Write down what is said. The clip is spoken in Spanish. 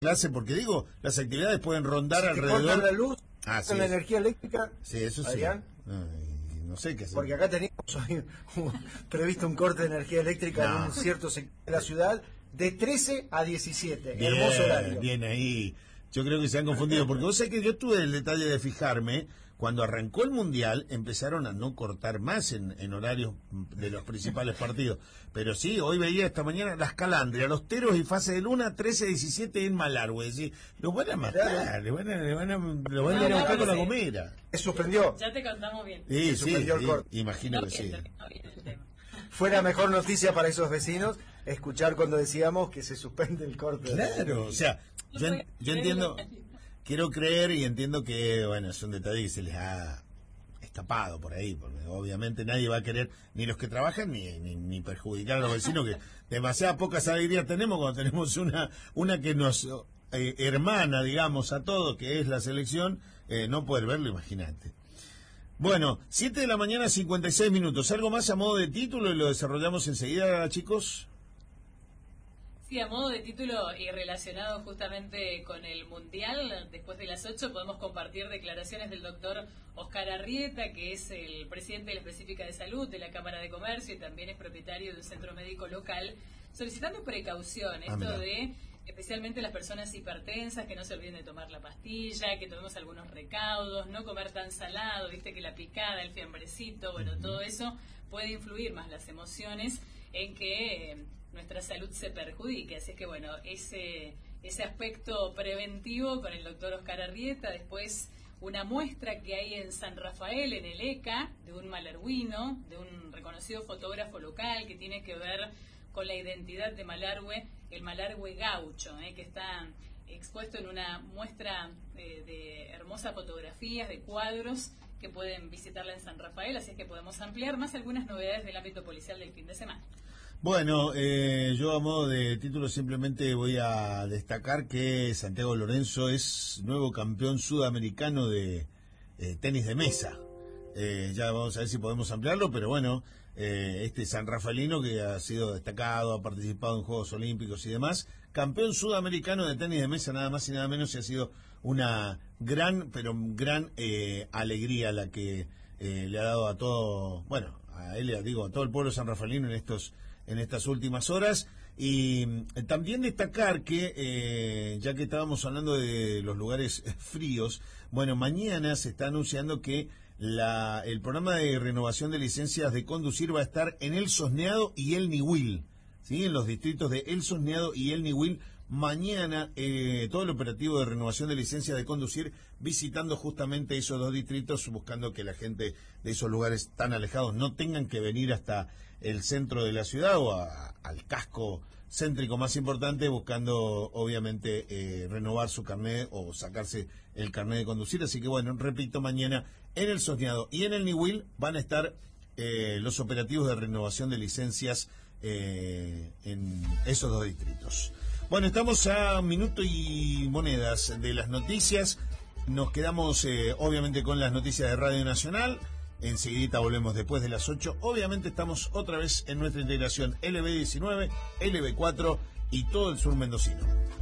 clase, porque digo, las actividades pueden rondar si alrededor. cortan la luz, Sí, la energía eléctrica. Sí, eso sí. Adrián, No sé qué hacer. porque acá teníamos hoy previsto un corte de energía eléctrica en un cierto sector de la ciudad de 13 a 17. Bien, Hermoso horario. Bien ahí. Yo creo que se han confundido, porque vos sabés que yo tuve el detalle de fijarme, cuando arrancó el Mundial, empezaron a no cortar más en horarios de los principales partidos. Pero sí, hoy veía esta mañana las Calandrias, los Teros y Fase de Luna, 13-17 en Malargüe. Es decir, los van a matar, lo van a ir a buscar con la gomera. Se suspendió. Ya te contamos bien. Sí, Se suspendió el corte. Imagino que sí. Fue la mejor noticia para esos vecinos escuchar cuando decíamos que se suspende el corte. Claro, o sea, yo entiendo, quiero creer y entiendo que, bueno, es un detalle que se les ha escapado por ahí, porque obviamente nadie va a querer, ni los que trabajan, ni perjudicar a los vecinos, que demasiadas pocas alegrías tenemos cuando tenemos una que nos hermana, digamos, a todos, que es la selección, no poder verlo, imagínate. Bueno, 7 de la mañana, 56 minutos. ¿Algo más a modo de título y lo desarrollamos enseguida, chicos? Sí, a modo de título y relacionado justamente con el Mundial, después de las 8 podemos compartir declaraciones del doctor Oscar Arrieta, que es el presidente de la Específica de Salud de la Cámara de Comercio y también es propietario de un centro médico local, solicitando precaución, esto de especialmente las personas hipertensas, que no se olviden de tomar la pastilla, que tomemos algunos recaudos, no comer tan salado, viste que la picada, el fiambrecito, bueno, todo eso puede influir más las emociones en que nuestra salud se perjudique. Así que bueno, ese aspecto preventivo con el doctor Oscar Arrieta. Después una muestra que hay en San Rafael, en el ECA, de un malargüino, de un reconocido fotógrafo local que tiene que ver con la identidad de Malargüe, el Malargüe gaucho, que está expuesto en una muestra de hermosas fotografías, de cuadros, que pueden visitarla en San Rafael, así es que podemos ampliar más algunas novedades del ámbito policial del fin de semana. Bueno, yo a modo de título simplemente voy a destacar que Santiago Lorenzo es nuevo campeón sudamericano de tenis de mesa. Ya vamos a ver si podemos ampliarlo, pero bueno, este San Rafaelino que ha sido destacado, ha participado en Juegos Olímpicos y demás, campeón sudamericano de tenis de mesa, nada más y nada menos, y ha sido una gran alegría la que le ha dado a todo, bueno, a él, digo, a todo el pueblo sanrafaelino en estas últimas horas. Y también destacar que, ya que estábamos hablando de los lugares fríos, bueno, mañana se está anunciando que el programa de renovación de licencias de conducir va a estar en El Sosneado y El Nihuil, ¿sí? En los distritos de El Sosneado y El Nihuil. Mañana todo el operativo de renovación de licencias de conducir, visitando justamente esos dos distritos, buscando que la gente de esos lugares tan alejados no tengan que venir hasta el centro de la ciudad o al casco céntrico más importante, buscando obviamente renovar su carnet o sacarse el carnet de conducir. Así que bueno, repito, mañana en El Sosneado y en El Nihuil van a estar los operativos de renovación de licencias en esos dos distritos. Bueno, estamos a minuto y monedas de las noticias. Nos quedamos obviamente con las noticias de Radio Nacional. Enseguida volvemos después de las 8. Obviamente estamos otra vez en nuestra integración LB19, LB4 y todo el sur mendocino.